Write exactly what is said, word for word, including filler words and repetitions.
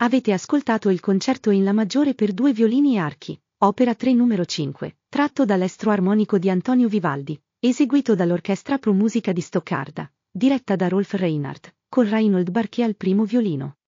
Avete ascoltato il concerto in La maggiore per due violini e archi, opera tre numero cinque, tratto dall'estro armonico di Antonio Vivaldi, eseguito dall'Orchestra Pro Musica di Stoccarda, diretta da Rolf Reinhardt, con Reinhold Barché al primo violino.